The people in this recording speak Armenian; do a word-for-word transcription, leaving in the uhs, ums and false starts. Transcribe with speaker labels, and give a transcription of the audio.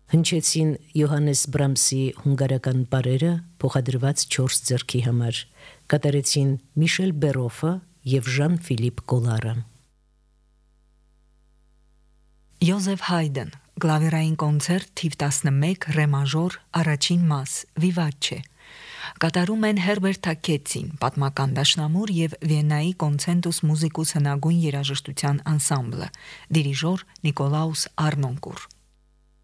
Speaker 1: Հնչեցին Յոհաննես Բրամսի հունգարական բարերը փոխադրված չորս ձեռքի համար, կատարեցին Միշել Բերոֆը և Ժան-Ֆիլիպ Գոլարը։
Speaker 2: Յոզեֆ Հայդեն, կլավիրային կոնցերտ թիվ տասնմեկ, ռե մաժոր, առաջին մաս, Վիվաչե։ Կատարում են Հերբերտ Թաքեցին, պատմական դաշնամուր և Վիեննայի կոնցենտուս մուզիկուս հնագույն երաժշտության անսամբլը, դիրիժոր Նիկոլաուս Արնոնկուր։